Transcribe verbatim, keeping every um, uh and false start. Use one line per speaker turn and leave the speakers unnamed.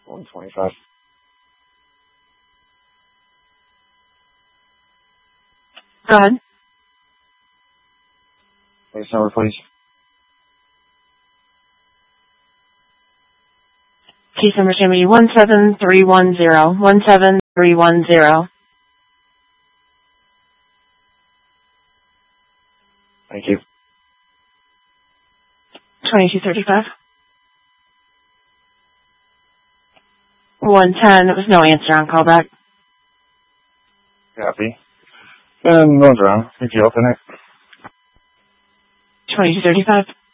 one twenty-five.
Go ahead.
Case number, please.
Case number is going to be one seven three one zero. one seven three one zero.
Thank you.
twenty-two thirty-five. one ten. It was no answer on callback.
Copy. And one's around. If you open it.
twenty-two thirty-five.